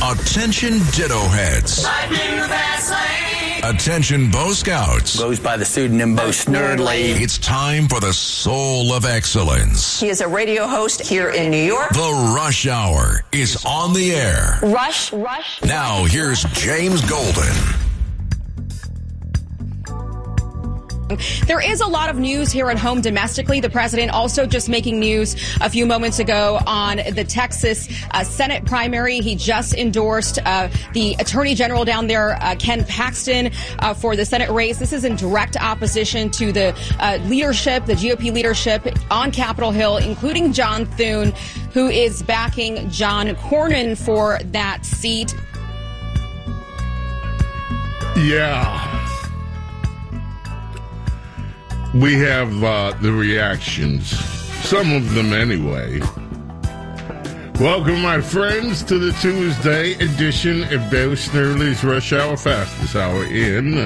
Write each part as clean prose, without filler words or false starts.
Attention Ditto Heads. Attention Bo Scouts. Goes by the pseudonym Bo Snerdley. It's time for the Soul of Excellence. He is a radio host here in New York. The Rush Hour is on the air. Rush. Now here's James Golden. There is a lot of news here at home domestically. The president also just making news a few moments ago on the Texas Senate primary. He just endorsed the attorney general down there, Ken Paxton, for the Senate race. This is in direct opposition to the leadership, the GOP leadership on Capitol Hill, including John Thune, who is backing John Cornyn for that seat. Yeah. We have the reactions, some of them anyway. Welcome, my friends, to the Tuesday edition of Bo Snerdley's Rush Hour, fastest hour in.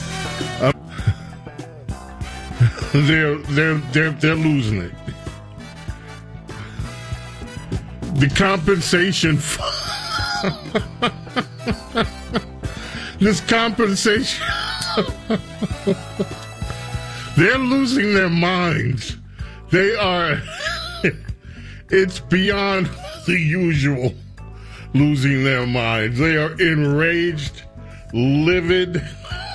They're losing it. The compensation, this compensation. They're losing their minds. They are, it's beyond the usual losing their minds. They are enraged, livid.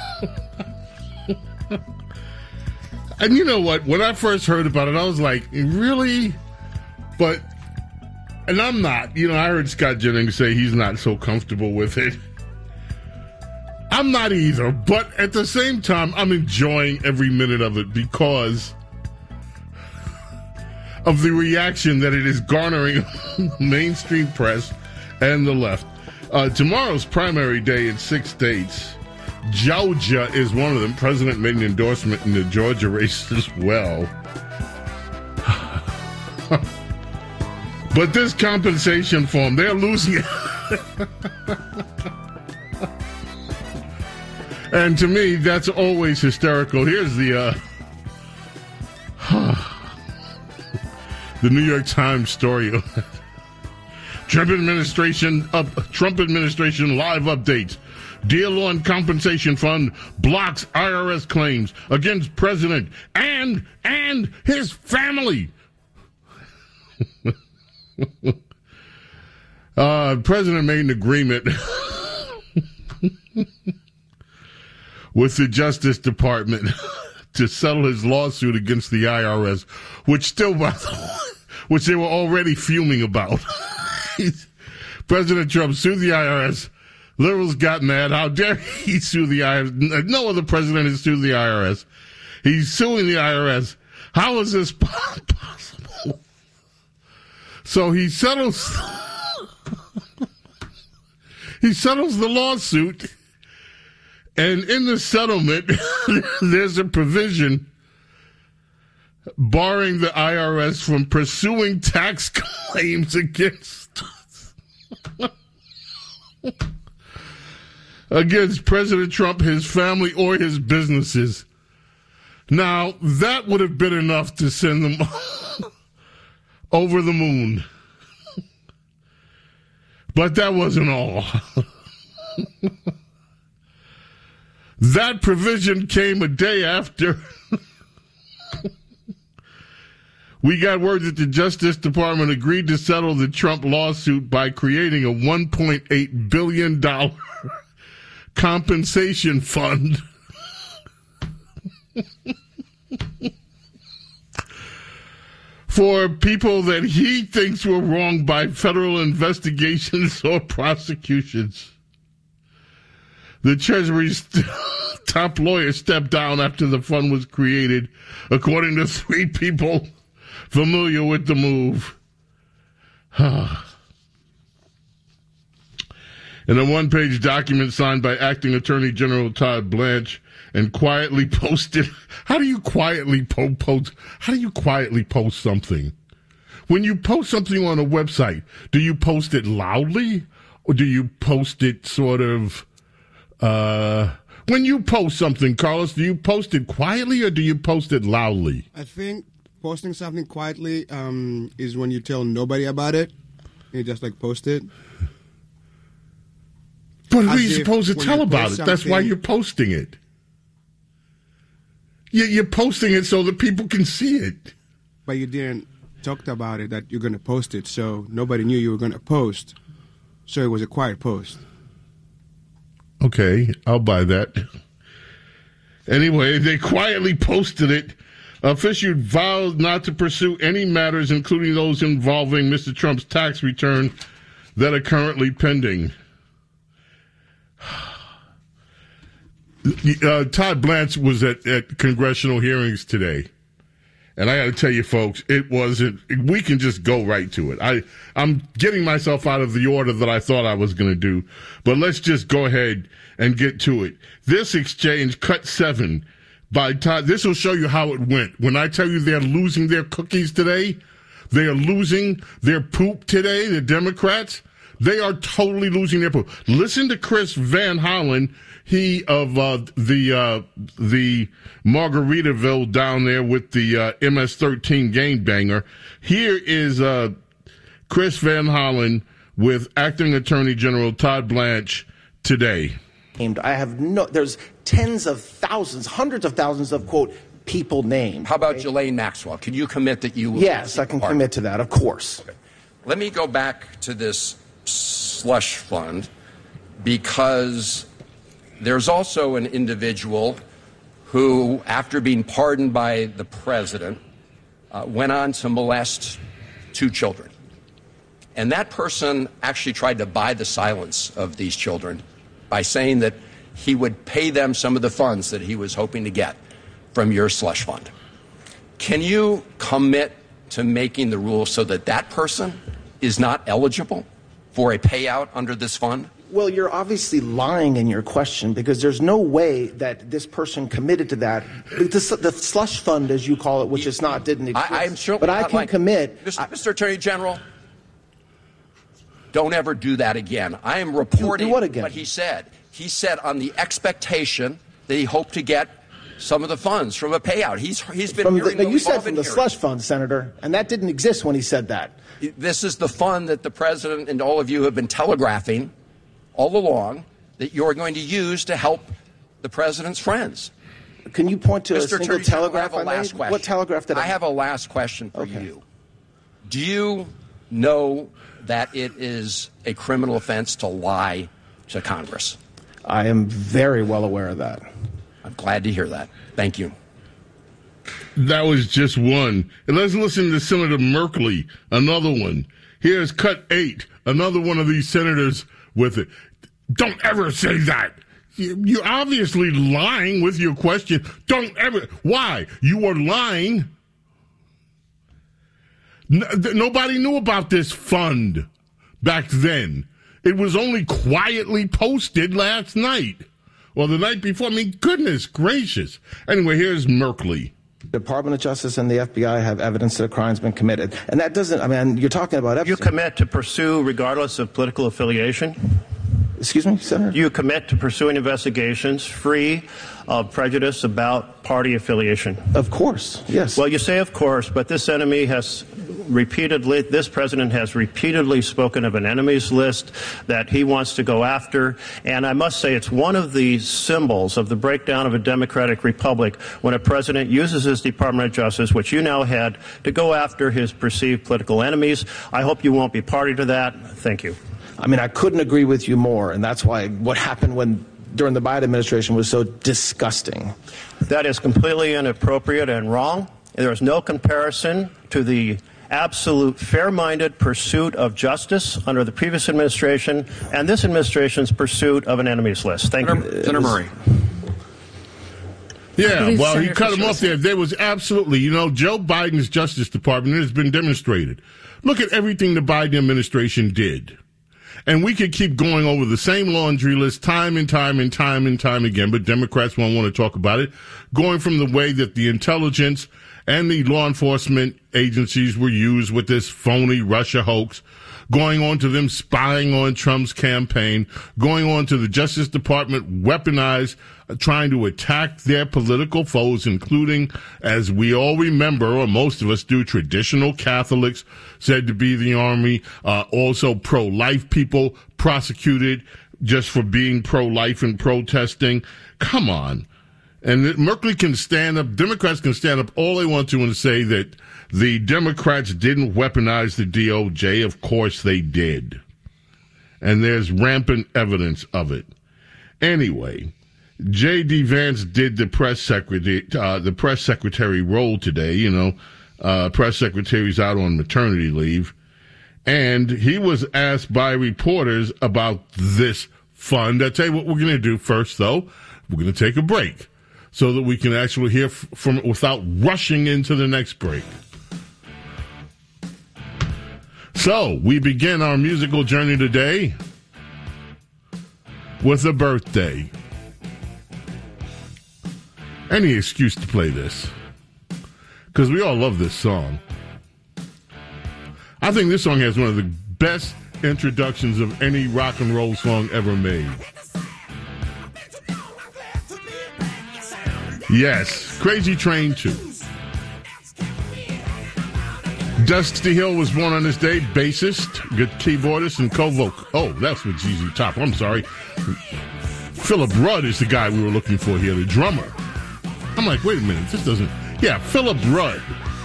And you know what? When I first heard about it, I was like, really? But, and I'm not. I heard Scott Jennings say he's not so comfortable with it. I'm not either, but at the same time, I'm enjoying every minute of it because of the reaction that it is garnering mainstream press and the left. Tomorrow's primary day in 6 states. Georgia is one of them. President made an endorsement in the Georgia race as well. But this compensation form, they're losing it. And to me, that's always hysterical. Here's the New York Times story. Trump administration live updates. Deal on compensation fund blocks IRS claims against president and his family. President made an agreement with the Justice Department to settle his lawsuit against the IRS, which they were already fuming about. President Trump sued the IRS. Liberals got mad. How dare he sue the IRS? No other president has sued the IRS. He's suing the IRS. How is this possible? So he settles the lawsuit. And in the settlement, there's a provision barring the IRS from pursuing tax claims against President Trump, his family, or his businesses. Now, that would have been enough to send them over the moon. But that wasn't all. That provision came a day after we got word that the Justice Department agreed to settle the Trump lawsuit by creating a $1.8 billion compensation fund for people that he thinks were wronged by federal investigations or prosecutions. The Treasury's top lawyer stepped down after the fund was created, according to 3 people familiar with the move. In a one-page document signed by Acting Attorney General Todd Blanche and quietly posted. How do you quietly post? How do you quietly post something? When you post something on a website, do you post it loudly or do you post it sort of? When you post something, Carlos, do you post it quietly or do you post it loudly? I think posting something quietly is when you tell nobody about it. You just post it. But who are you supposed to tell about it? That's why you're posting it. You're posting it so that people can see it. But you didn't talk about it, that you're going to post it, so nobody knew you were going to post. So it was a quiet post. Okay, I'll buy that. Anyway, they quietly posted it. Fisher vowed not to pursue any matters, including those involving Mr. Trump's tax return, that are currently pending. Todd Blanche was at congressional hearings today. And I got to tell you, folks, it wasn't. We can just go right to it. I'm getting myself out of the order that I thought I was going to do, but let's just go ahead and get to it. This exchange, cut 7 by Todd. This will show you how it went. When I tell you they're losing their cookies today, they are losing their poop today. The Democrats, they are totally losing their poop. Listen to Chris Van Hollen. He of the Margaritaville down there with the MS-13 gangbanger. Here is Chris Van Hollen with Acting Attorney General Todd Blanche today. There's tens of thousands, hundreds of thousands of, quote, people named. How about Ghislaine Maxwell? Can you commit that you will? Yes, I can commit to that, of course. Okay. Let me go back to this slush fund, because there's also an individual who, after being pardoned by the president, went on to molest 2 children. And that person actually tried to buy the silence of these children by saying that he would pay them some of the funds that he was hoping to get from your slush fund. Can you commit to making the rules so that that person is not eligible for a payout under this fund? Well, you're obviously lying in your question, because there's no way that this person committed to that. The slush fund, as you call it, which is not, didn't exist. I'm sure, but I can commit. Mr. Attorney General, don't ever do that again. I am reporting what again? He said. He said on the expectation that he hoped to get some of the funds from a payout. He's been from hearing you said from the slush fund, Senator, and that didn't exist when he said that. This is the fund that the president and all of you have been telegraphing all along that you're going to use to help the president's friends. Can you point to Mr. a single Attorney telegraph General, I have a last question. What telegraph did I have a last question for Okay. you. Do you know that it is a criminal offense to lie to Congress? I am very well aware of that. I'm glad to hear that. Thank you. That was just one. And let's listen to Senator Merkley, another one. Here's cut 8, another one of these senators with it. Don't ever say that. You're obviously lying with your question. Don't ever. Why? You are lying. Nobody knew about this fund back then. It was only quietly posted last night or the night before. I mean, goodness gracious. Anyway, here's Merkley. The Department of Justice and the FBI have evidence that a crime's been committed. And that doesn't, I mean, you're talking about Epstein. You commit to pursue regardless of political affiliation? Excuse me, Senator? You commit to pursuing investigations free of prejudice about party affiliation? Of course, yes. Well, you say of course, but this president has repeatedly spoken of an enemies list that he wants to go after. And I must say it's one of the symbols of the breakdown of a democratic republic when a president uses his Department of Justice, which you now head, to go after his perceived political enemies. I hope you won't be party to that. Thank you. I mean, I couldn't agree with you more, and that's why what happened during the Biden administration was so disgusting. That is completely inappropriate and wrong. There is no comparison to the absolute fair-minded pursuit of justice under the previous administration and this administration's pursuit of an enemies list. Thank you. Senator Murray. Yeah, well, he cut him off there. There was absolutely, Joe Biden's Justice Department has been demonstrated. Look at everything the Biden administration did. And we could keep going over the same laundry list time and time again, but Democrats won't want to talk about it, going from the way that the intelligence and the law enforcement agencies were used with this phony Russia hoax, going on to them spying on Trump's campaign, going on to the Justice Department weaponized, trying to attack their political foes, including, as we all remember, or most of us do, traditional Catholics said to be the army, also pro-life people prosecuted just for being pro-life and protesting. Come on. And Merkley can stand up, Democrats can stand up all they want to and say that the Democrats didn't weaponize the DOJ. Of course they did. And there's rampant evidence of it. Anyway, J.D. Vance did the press secretary role today. Press secretary's out on maternity leave. And he was asked by reporters about this fund. I'll tell you what we're going to do first, though. We're going to take a break so that we can actually hear from it without rushing into the next break. So, we begin our musical journey today with a birthday. Any excuse to play this, because we all love this song. I think this song has one of the best introductions of any rock and roll song ever made. Yes, Crazy Train 2. Dusty Hill was born on this day, bassist, good keyboardist, and co-vocal. Oh, that's what ZZ Top. I'm sorry. Philip Rudd is the guy we were looking for here, the drummer. I'm like, wait a minute, this doesn't... Yeah, Philip Rudd,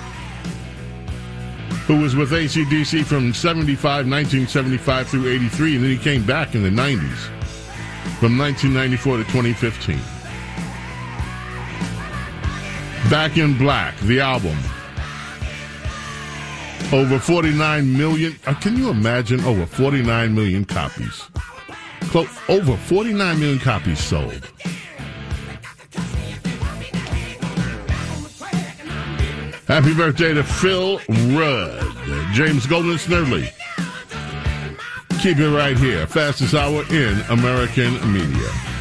who was with AC/DC from 1975 through 83, and then he came back in the 90s, from 1994 to 2015. Back in Black, the album. Over 49 million, can you imagine over 49 million copies? Over 49 million copies sold. Happy birthday to Phil Rudd. James Golden Snerdley. Keep it right here. Fastest hour in American media.